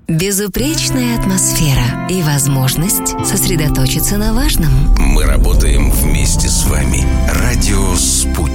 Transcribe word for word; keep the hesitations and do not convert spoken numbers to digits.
Безупречная атмосфера и возможность сосредоточиться на важном. Мы работаем вместе с вами. Радио «Спутник».